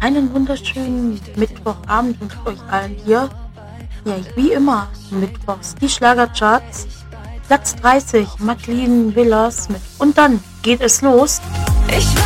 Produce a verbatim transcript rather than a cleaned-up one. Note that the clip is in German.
einen wunderschönen Mittwochabend wünsche ich euch allen hier. Ja, wie immer, mittwochs die Schlagercharts. Platz dreißig, Madeline Villas mit Und dann geht es los. Ich